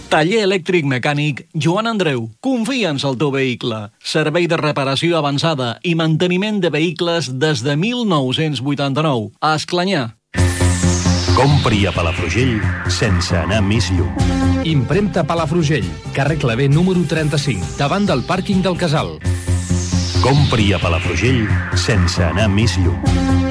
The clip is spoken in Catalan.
Taller elèctric mecànic Joan Andreu. Confia'ns al teu vehicle. Servei de reparació avançada i manteniment de vehicles des de 1989. A Esclanyà. Compri a Palafrugell sense anar més lluny. Impremta Palafrugell, carrer Clavé número 35, davant del pàrquing del Casal. Compri a Palafrugell sense anar més lluny.